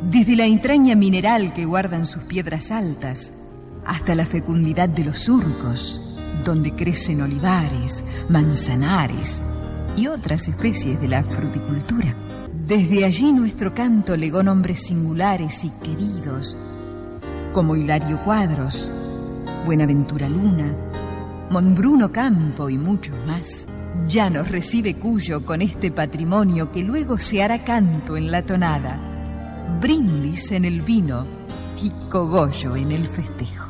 Desde la entraña mineral que guardan sus piedras altas, hasta la fecundidad de los surcos, donde crecen olivares, manzanares y otras especies de la fruticultura. Desde allí nuestro canto legó nombres singulares y queridos, como Hilario Cuadros, Buenaventura Luna, Monbruno Campo y muchos más. Ya nos recibe Cuyo con este patrimonio que luego se hará canto en la tonada, brindis en el vino y cogollo en el festejo.